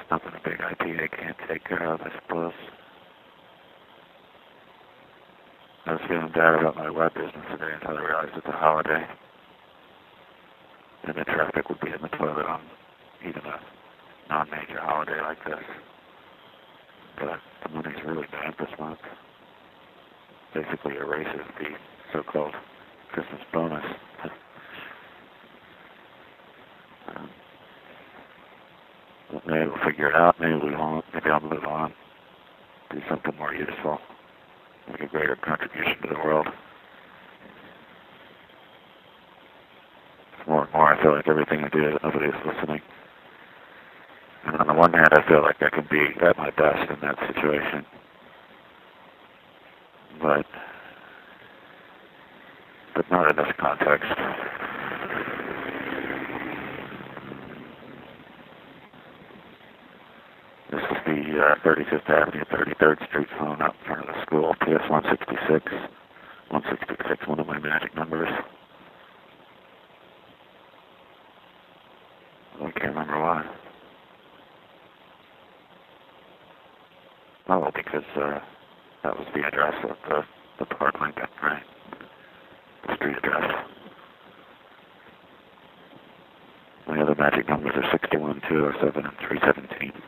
nothing a big IT can't take care of, I suppose. I was feeling bad about my web business today until I realized it's a holiday. And the traffic would be in the toilet on even a non-major holiday like this. But the money's really bad this month. Basically erases the so-called Christmas bonus. Maybe we'll figure it out. Maybe we won't. Maybe I'll move on. Do something more useful. Make a greater contribution to the world. More and more, I feel like everything I do, nobody's listening. And on the one hand, I feel like I can be at my best in that situation. But not in this context. This is the 35th Avenue, 33rd Street phone out in front of the school, PS 166. 166, one of my magic numbers. I can't remember why. Oh, well, because that was the address of the Park Lincoln, right? The street address. My other magic numbers are 61, 207, and 317.